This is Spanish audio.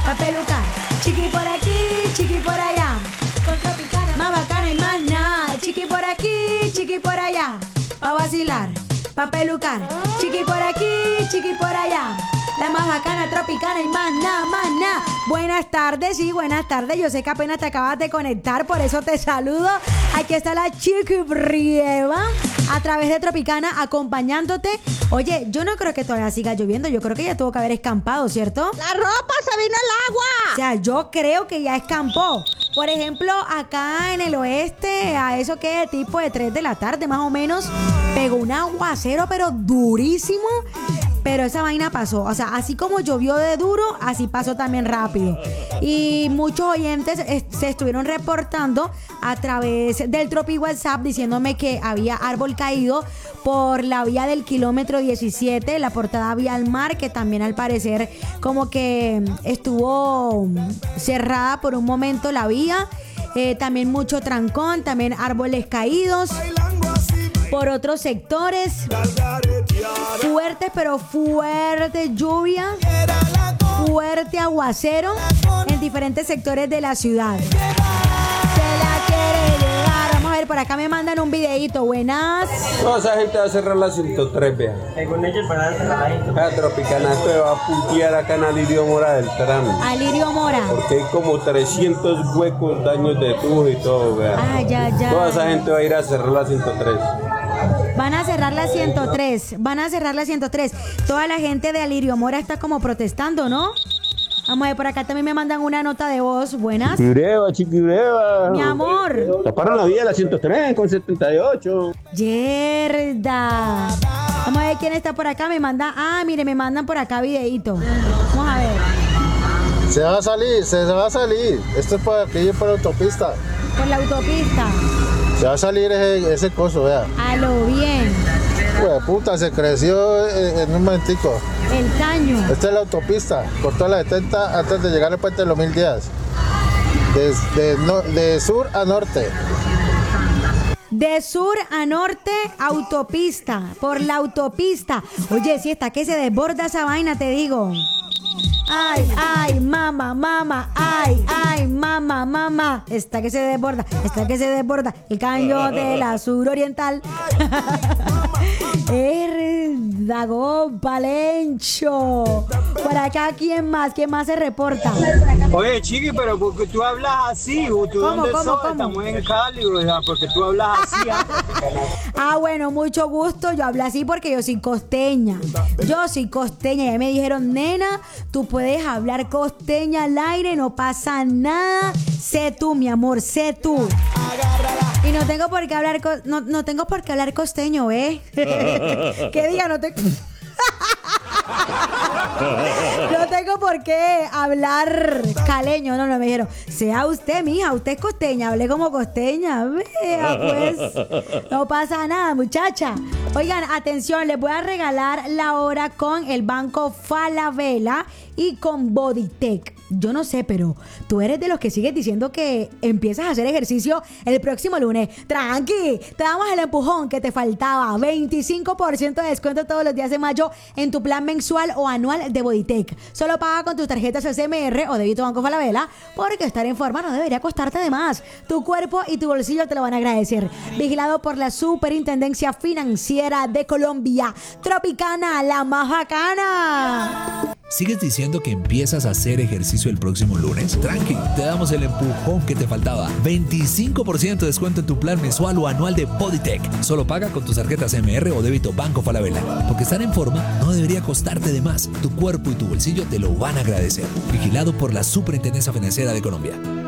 pa' pelucar. Chiqui por aquí, chiqui por allá. Con Tropicana, más bacana y más nada. Chiqui por aquí, chiqui por allá. Pa' vacilar, pa' pelucar. Chiqui por aquí, chiqui por allá. La más bacana, Tropicana y más nada, más nada. Buenas tardes, sí, buenas tardes. Yo sé que apenas te acabas de conectar, por eso te saludo. Aquí está la Chiqui Brieva a través de Tropicana acompañándote. Oye, yo no creo que todavía siga lloviendo. Yo creo que ya tuvo que haber escampado, ¿cierto? ¡La ropa se vino el agua! O sea, yo creo que ya escampó. Por ejemplo, acá en el oeste, a eso que tipo de 3 de la tarde más o menos, pegó un aguacero, pero durísimo. Pero esa vaina pasó, o sea, así como llovió de duro, así pasó también rápido. Y muchos oyentes se estuvieron reportando a través del Tropi WhatsApp diciéndome que había árbol caído por la vía del kilómetro 17, la portada vía al mar, que también al parecer como que estuvo cerrada por un momento la vía. También mucho trancón, también árboles caídos. Por otros sectores, fuerte, pero fuerte lluvia, fuerte aguacero en diferentes sectores de la ciudad. Se la quiere llevar. Vamos a ver, por acá me mandan un videíto. Buenas. Toda esa gente va a cerrar la 103, vea. La Tropicana, esto va a putear acá en Alirio Mora del tramo. Alirio Mora. Porque hay como 300 huecos, daños de tubos y todo, vea. Ay, ay, ay. Toda esa gente va a ir a cerrar la 103. Van a cerrar la 103. Van a cerrar la 103. Toda la gente de Alirio Mora está como protestando, ¿no? Vamos a ver, por acá también me mandan una nota de voz. Buenas. Chiquibreva. Mi amor. Taparon la vía de la 103 con 78. Yerda. Vamos a ver quién está por acá. Me manda. Ah, mire, me mandan por acá videíto. Vamos a ver. Se va a salir, se va a salir. Esto es para que ir por la autopista. Por la autopista. Se va a salir ese coso, vea. A lo bien. Pues puta, se creció en un momentico. El caño. Esta es la autopista. Cortó la 70 antes de llegar al puente de los 1000 días. De sur a norte. De sur a norte, autopista. Por la autopista. Oye, si está que se desborda esa vaina, te digo. Ay, ay, mamá, mamá, ay, ay, mamá, mamá. Está que se desborda, está que se desborda. El caño de la suroriental. Dagón Palencho. Por acá, ¿quién más? ¿Quién más se reporta? Oye, Chiqui, pero porque tú hablas así, ¿tú dónde sos? Estamos en Cali, o sea, porque tú hablas así. Ah, bueno, mucho gusto. Yo hablo así porque yo soy costeña. Yo soy costeña. Ya me dijeron, nena, tú puedes hablar costeña al aire, no pasa nada. Sé tú, mi amor, sé tú. Y no tengo por qué hablar no tengo por qué hablar costeño, ¿eh? Que diga, no tengo por qué hablar caleño. No, me dijeron, sea usted, mija, usted es costeña, hablé como costeña. Vea, pues, no pasa nada, muchacha. Oigan, atención, les voy a regalar la hora con el Banco Falabella y con Bodytech. Yo no sé, pero tú eres de los que sigues diciendo que empiezas a hacer ejercicio el próximo lunes. Tranqui, te damos el empujón que te faltaba. 25% de descuento todos los días de mayo en tu plan mensual o anual de Bodytech. Solo paga con tus tarjetas SMR o débito Banco Falabella, porque estar en forma no debería costarte de más. Tu cuerpo y tu bolsillo te lo van a agradecer. Vigilado por la Superintendencia Financiera de Colombia. Tropicana, la más bacana. ¿Sigues diciendo que empiezas a hacer ejercicio el próximo lunes? Tranqui, te damos el empujón que te faltaba. 25% de descuento en tu plan mensual o anual de Bodytech. Solo paga con tus tarjetas MR o débito Banco Falabella. Porque estar en forma no debería costarte de más. Tu cuerpo y tu bolsillo te lo van a agradecer. Vigilado por la Superintendencia Financiera de Colombia.